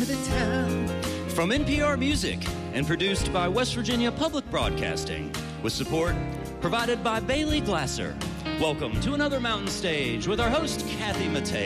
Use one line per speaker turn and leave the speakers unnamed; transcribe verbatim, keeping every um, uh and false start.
to the town.
From N P R Music and produced by West Virginia Public Broadcasting, with support provided by Bailey Glasser. Welcome to another Mountain Stage with our host, Kathy Mateo.